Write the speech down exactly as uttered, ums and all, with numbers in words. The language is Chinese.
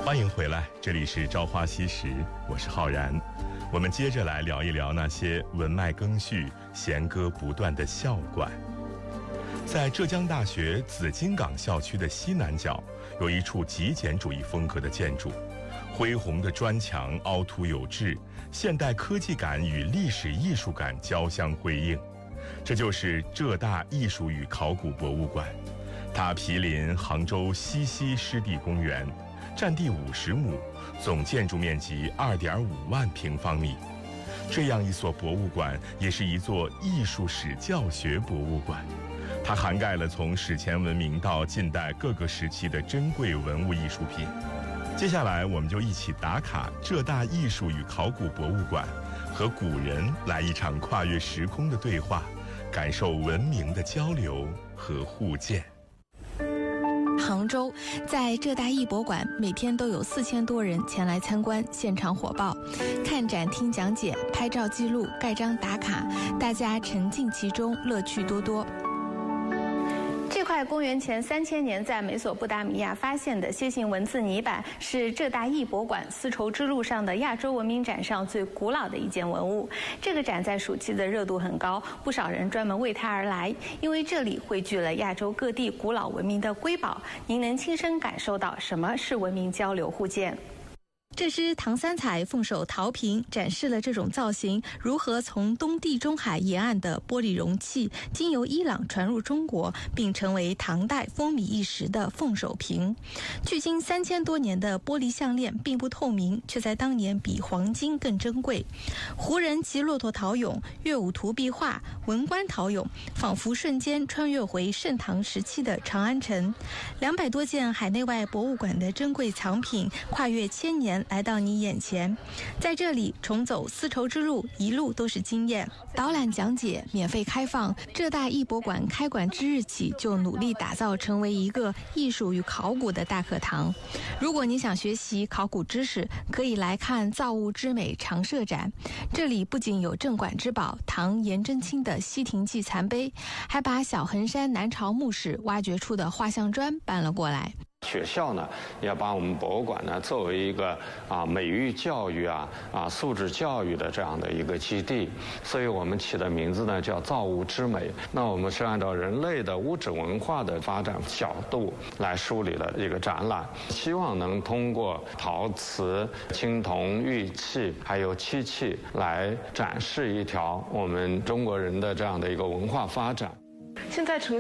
欢迎回来，这里是朝花夕拾，我是浩然。我们接着来聊一聊那些文脉更续、弦歌不断的校馆。在浙江大学紫金港校区的西南角，有一处极简主义风格的建筑，恢宏的砖墙凹凸有致，现代科技感与历史艺术感交相辉映。这就是浙大艺术与考古博物馆，它毗邻杭州西溪湿地公园，占地五十亩，总建筑面积二点五万平方米。这样一所博物馆，也是一座艺术史教学博物馆。它涵盖了从史前文明到近代各个时期的珍贵文物艺术品。接下来，我们就一起打卡浙大艺术与考古博物馆，和古人来一场跨越时空的对话，感受文明的交流和互鉴。 杭州，在浙大艺博馆，每天都有四千多人前来参观，现场火爆，看展、听讲解、拍照记录、盖章打卡，大家沉浸其中，乐趣多多。这块公元前三千年在美索不达米亚发现的楔形文字泥板，是浙大艺博馆丝绸之路上的亚洲文明展上最古老的一件文物。这个展在暑期的热度很高，不少人专门为它而来，因为这里汇聚了亚洲各地古老文明的瑰宝，您能亲身感受到什么是文明交流互鉴。这只唐三彩凤首陶瓶展示了这种造型如何从东地中海沿岸的玻璃容器经由伊朗传入中国，并成为唐代风靡一时的凤首瓶。距今三千多年的玻璃项链并不透明，却在当年比黄金更珍贵。胡人骑骆驼陶俑、乐舞图壁画、文官陶俑，仿佛瞬间穿越回盛唐时期的长安城。两百多件海内外博物馆的珍贵藏品，跨越千年来到你眼前，在这里重走丝绸之路，一路都是经验。导览讲解免费开放，浙大艺博馆开馆之日起就努力打造成为一个艺术与考古的大课堂。如果你想学习考古知识，可以来看造物之美常设展。这里不仅有镇馆之宝唐颜真卿的西亭记残碑，还把小衡山南朝墓室挖掘出的画像砖搬了过来。 学校呢，要把我们博物馆呢作为一个啊美育教育啊啊素质教育的这样的一个基地，所以我们起的名字呢叫造物之美。那我们是按照人类的物质文化的发展角度来梳理的一个展览，希望能通过陶瓷、青铜、玉器还有漆器来展示一条我们中国人的这样的一个文化发展。 现在呈